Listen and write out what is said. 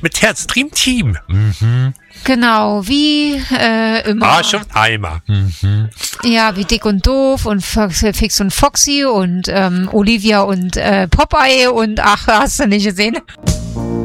mit Herz Dream Team. Genau, wie immer. Arsch und Eimer. Ja, wie Dick und Doof und Fix und Foxy und Olivia und Popeye und ach, hast du nicht gesehen?